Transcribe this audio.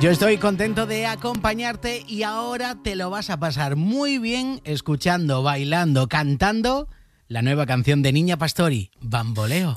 Yo estoy contento de acompañarte y ahora te lo vas a pasar muy bien escuchando, bailando, cantando la nueva canción de Niña Pastori, Bamboleo.